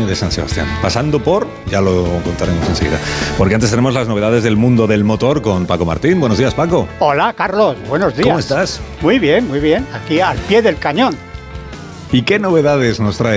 de San Sebastián, pasando por, ya lo contaremos enseguida, porque antes tenemos las novedades del mundo del motor con Paco Martín. Buenos días, Paco. Hola, Carlos, buenos días. ¿Cómo estás? Muy bien, aquí al pie del cañón. ¿Y qué novedades nos traes